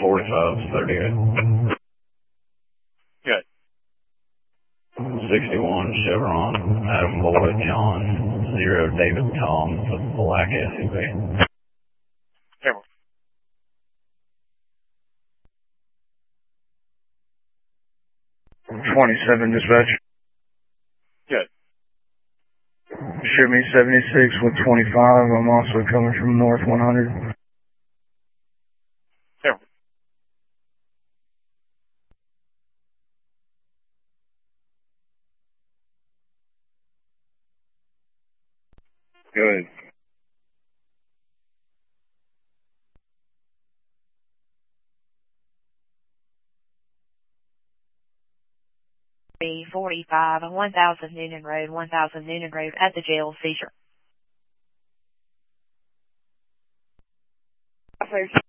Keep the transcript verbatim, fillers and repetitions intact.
forty-five, thirty-eight. Good. sixty-one Chevron, Adam Boyd, John, zero David Tom, the black S U V. Camera. twenty-seven dispatch. Good. Shoot me seventy-six with twenty-five. I'm also coming from north one hundred. Camera. Good. B forty-five, one thousand Noonan Road, one thousand Noonan Road at the jail seizure.